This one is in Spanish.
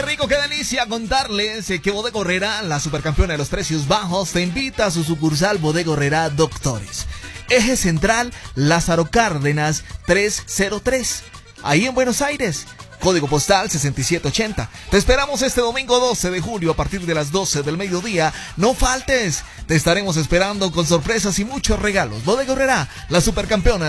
Qué rico, qué delicia contarles que Bodega Aurrerá, la supercampeona de los precios bajos, te invita a su sucursal Bodega Aurrerá Doctores. Eje Central, Lázaro Cárdenas 303, ahí en Buenos Aires. Código postal 6780. Te esperamos este domingo 12 de julio a partir de las 12 del mediodía. No faltes. Te estaremos esperando con sorpresas y muchos regalos. Bodega Aurrerá, la supercampeona.